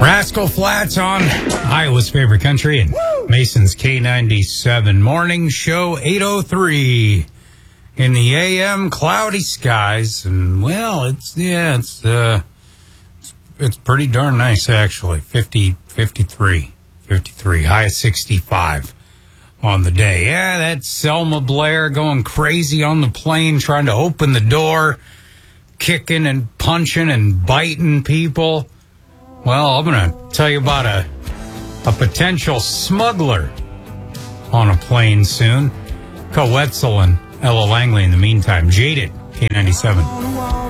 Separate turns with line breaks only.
Rascal Flatts on Iowa's favorite country and Mason's K97 morning show, 8:03 in the AM, cloudy skies, and well, it's pretty darn nice actually. 53, high of 65 on the day. Yeah, that's Selma Blair going crazy on the plane, trying to open the door, kicking and punching and biting people. Well, I'm going to tell you about a potential smuggler on a plane soon. Call Wetzel and Ella Langley in the meantime. Jaded, K97.